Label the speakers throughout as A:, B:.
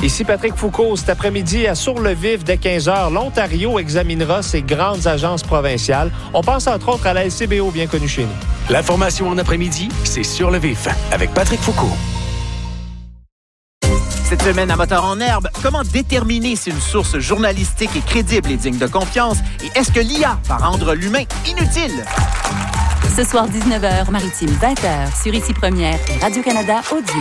A: Ici Patrick Foucault. Cet après-midi, à Sur le vif, dès 15h, l'Ontario examinera ses grandes agences provinciales. On pense entre autres à la LCBO, bien connue chez nous.
B: L'information en après-midi, c'est Sur le vif, avec Patrick Foucault.
C: Cette semaine à Moteur en herbe, comment déterminer si une source journalistique est crédible et digne de confiance? Et est-ce que l'IA va rendre l'humain inutile?
D: Ce soir, 19h, Maritime 20h, sur Ici Première et Radio-Canada Audio.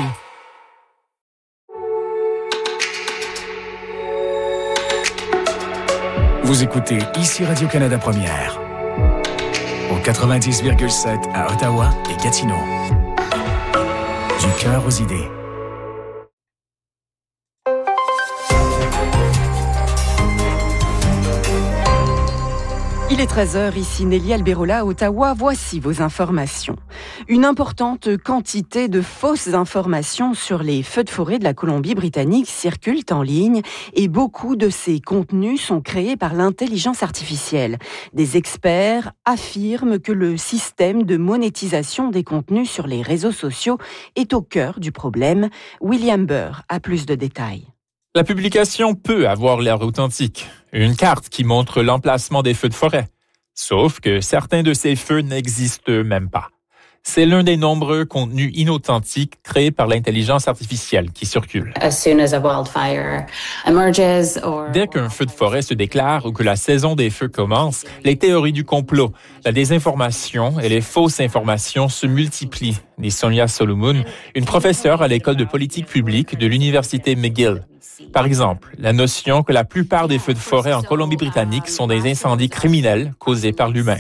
B: Vous écoutez Ici Radio-Canada Première, au 90,7 à Ottawa et Gatineau. Du cœur aux idées.
E: Il est 13h, ici Nelly Alberola à Ottawa. Voici vos informations. Une importante quantité de fausses informations sur les feux de forêt de la Colombie-Britannique circulent en ligne et beaucoup de ces contenus sont créés par l'intelligence artificielle. Des experts affirment que le système de monétisation des contenus sur les réseaux sociaux est au cœur du problème. William Burr a plus de détails.
F: La publication peut avoir l'air authentique. Une carte qui montre l'emplacement des feux de forêt. Sauf que certains de ces feux n'existent même pas. C'est l'un des nombreux contenus inauthentiques créés par l'intelligence artificielle qui circule. Dès qu'un feu de forêt se déclare ou que la saison des feux commence, les théories du complot, la désinformation et les fausses informations se multiplient, dit Sonia Solomon, une professeure à l'école de politique publique de l'université McGill. Par exemple, la notion que la plupart des feux de forêt en Colombie-Britannique sont des incendies criminels causés par l'humain.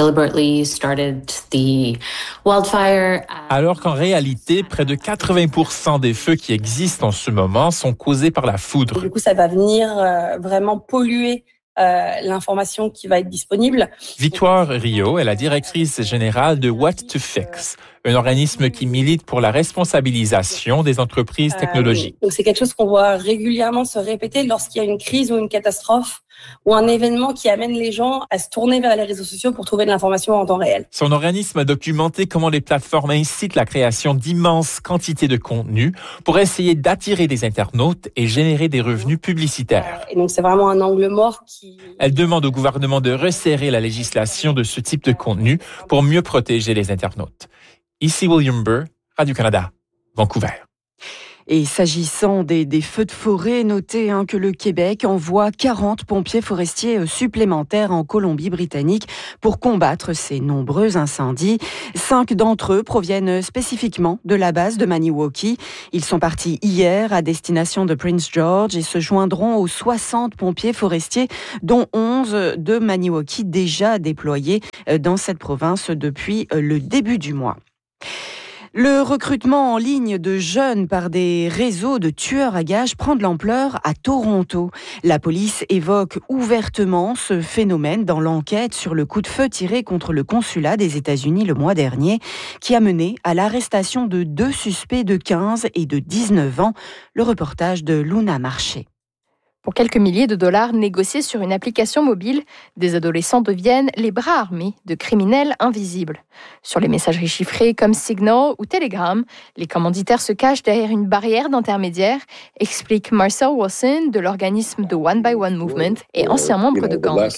F: Alors qu'en réalité, près de 80% des feux qui existent en ce moment sont causés par la foudre.
G: Du coup, ça va venir vraiment polluer l'information qui va être disponible.
F: Victoire Rio est la directrice générale de What to Fix, un organisme qui milite pour la responsabilisation des entreprises technologiques.
G: Donc c'est quelque chose qu'on voit régulièrement se répéter lorsqu'il y a une crise ou une catastrophe ou un événement qui amène les gens à se tourner vers les réseaux sociaux pour trouver de l'information en temps réel.
F: Son organisme a documenté comment les plateformes incitent la création d'immenses quantités de contenus pour essayer d'attirer des internautes et générer des revenus publicitaires.
G: Et donc c'est vraiment un angle mort qui...
F: Elle demande au gouvernement de resserrer la législation de ce type de contenu pour mieux protéger les internautes. Ici William Burr, Radio-Canada, Vancouver.
E: Et s'agissant des feux de forêt, notez que le Québec envoie 40 pompiers forestiers supplémentaires en Colombie-Britannique pour combattre ces nombreux incendies. 5 d'entre eux proviennent spécifiquement de la base de Maniwaki. Ils sont partis hier à destination de Prince George et se joindront aux 60 pompiers forestiers, dont 11 de Maniwaki déjà déployés dans cette province depuis le début du mois. Le recrutement en ligne de jeunes par des réseaux de tueurs à gages prend de l'ampleur à Toronto. La police évoque ouvertement ce phénomène dans l'enquête sur le coup de feu tiré contre le consulat des États-Unis le mois dernier, qui a mené à l'arrestation de 2 suspects de 15 et de 19 ans. Le reportage de Luna Marché.
H: Pour quelques milliers de dollars négociés sur une application mobile, des adolescents deviennent les bras armés de criminels invisibles. Sur les messageries chiffrées comme Signal ou Telegram, les commanditaires se cachent derrière une barrière d'intermédiaire, explique Marcel Wilson de l'organisme The One by One Movement et ancien membre de gang.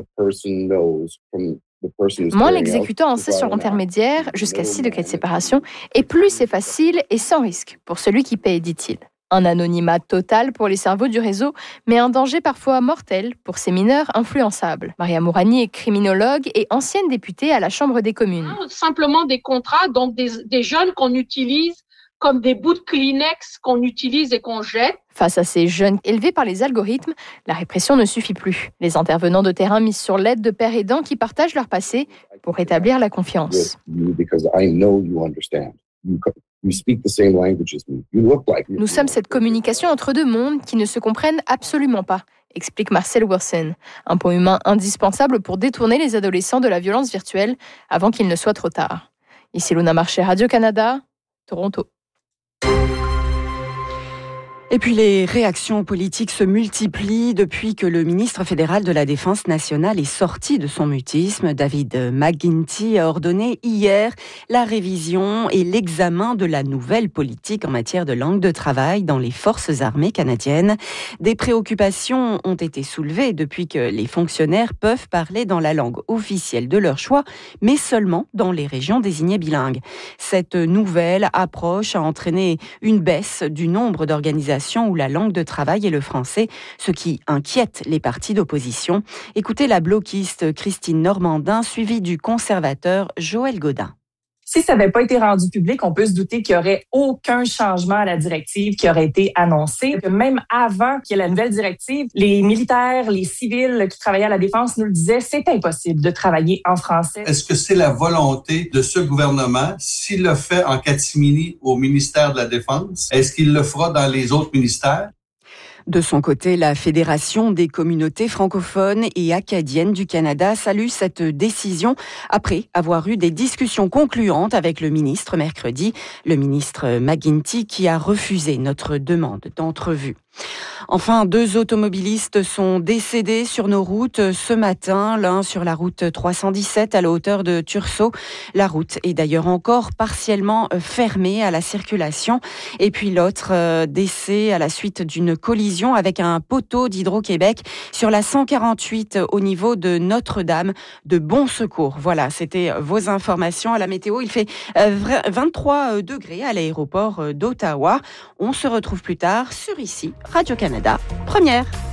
H: Moins l'exécutant en sait sur l'intermédiaire, jusqu'à 6 degrés de séparation, et plus c'est facile et sans risque pour celui qui paie, dit-il. Un anonymat total pour les cerveaux du réseau, mais un danger parfois mortel pour ces mineurs influençables. Maria Mourani est criminologue et ancienne députée à la Chambre des communes.
I: Simplement des contrats, donc des jeunes qu'on utilise comme des bouts de Kleenex qu'on utilise et qu'on jette.
H: Face à ces jeunes élevés par les algorithmes, la répression ne suffit plus. Les intervenants de terrain misent sur l'aide de pères aidants qui partagent leur passé pour rétablir la confiance. Nous sommes cette communication entre deux mondes qui ne se comprennent absolument pas, explique Marcel Wilson, un pont humain indispensable pour détourner les adolescents de la violence virtuelle avant qu'il ne soit trop tard. Ici Luna Marché, Radio-Canada, Toronto.
E: Et puis les réactions politiques se multiplient depuis que le ministre fédéral de la Défense nationale est sorti de son mutisme. David McGuinty a ordonné hier la révision et l'examen de la nouvelle politique en matière de langue de travail dans les forces armées canadiennes. Des préoccupations ont été soulevées depuis que les fonctionnaires peuvent parler dans la langue officielle de leur choix, mais seulement dans les régions désignées bilingues. Cette nouvelle approche a entraîné une baisse du nombre d'organisations où la langue de travail est le français, ce qui inquiète les partis d'opposition. Écoutez la bloquiste Christine Normandin, suivie du conservateur Joël Gaudin.
J: Si ça n'avait pas été rendu public, on peut se douter qu'il n'y aurait aucun changement à la directive qui aurait été annoncé. Que même avant qu'il y ait la nouvelle directive, les militaires, les civils qui travaillaient à la défense nous le disaient, c'est impossible de travailler en français.
K: Est-ce que c'est la volonté de ce gouvernement, s'il le fait en catimini au ministère de la Défense, est-ce qu'il le fera dans les autres ministères?
E: De son côté, la Fédération des communautés francophones et acadiennes du Canada salue cette décision après avoir eu des discussions concluantes avec le ministre mercredi. Le ministre McGuinty qui a refusé notre demande d'entrevue. Enfin, 2 automobilistes sont décédés sur nos routes ce matin, l'un sur la route 317 à la hauteur de Tursault. La route est d'ailleurs encore partiellement fermée à la circulation. Et puis l'autre décès à la suite d'une collision avec un poteau d'Hydro-Québec sur la 148 au niveau de Notre-Dame de Bon Secours. Voilà, c'était vos informations à la météo. Il fait 23 degrés à l'aéroport d'Ottawa. On se retrouve plus tard sur ici Radio-Canada Première.